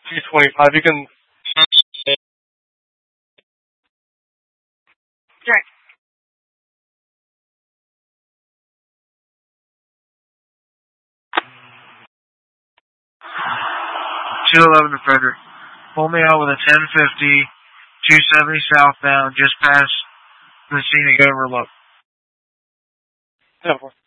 225. You can. Check. 211 to Frederick. Pull me out with a 1050, 270 southbound, just past the scenic overlook. 10-4.